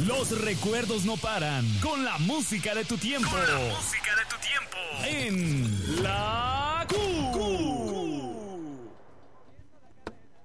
Los recuerdos no paran con la música de tu tiempo. En La